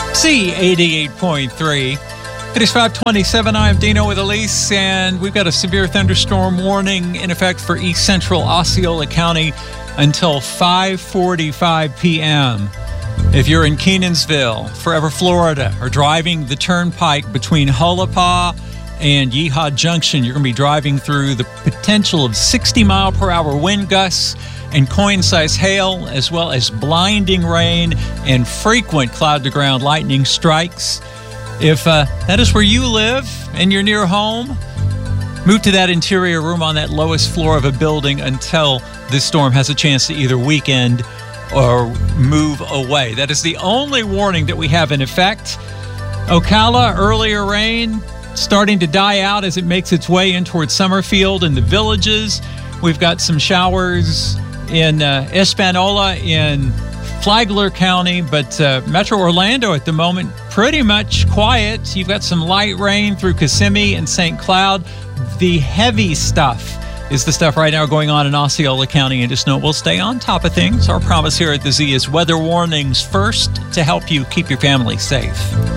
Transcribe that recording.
C88.3. It is 5:27. I'm Dino with Elise, and we've got a severe thunderstorm warning in effect for east central Osceola County until 5:45 p.m. If you're in Kenansville, Forever, Florida, or driving the turnpike between Hullapa and Yeehaw Junction, you're going to be driving through the potential of 60-mile-per-hour wind gusts and coin-sized hail, as well as blinding rain and frequent cloud-to-ground lightning strikes. If that is where you live and you're near home, move to that interior room on that lowest floor of a building until this storm has a chance to either weaken or move away. That is the only warning that we have in effect. Ocala, earlier rain starting to die out as it makes its way in towards Summerfield and the villages. We've got some showers in Espanola, in Flagler County, but Metro Orlando at the moment, pretty much quiet. You've got some light rain through Kissimmee and St. Cloud. The heavy stuff is the stuff right now going on in Osceola County, and just know we'll stay on top of things. Our promise here at the Z is weather warnings first to help you keep your family safe.